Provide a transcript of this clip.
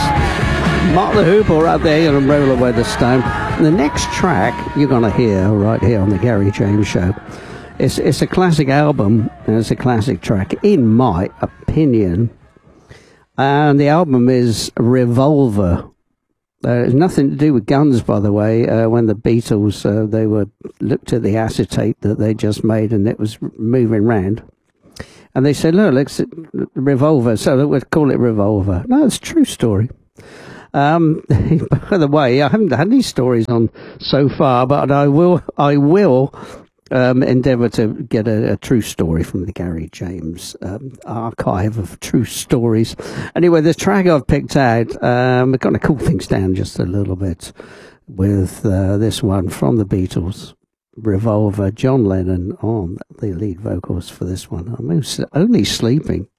Mark the Hoople right there and Roll Away the Stone. The next track you're going to hear right here on the Gary James Show, it's a classic album, and it's a classic track, in my opinion. And the album is Revolver. It's nothing to do with guns, by the way. When the Beatles, they looked at the acetate that they just made, and it was moving round. And they said, look, it's Revolver, so we'll call it Revolver. No, it's a true story. By the way, I haven't had any stories on so far, but I will endeavour to get a true story from the Gary James archive of true stories. Anyway, the track I've picked out, we're going to cool things down just a little bit with this one from the Beatles, Revolver. John Lennon on the lead vocals for this one. I'm only sleeping.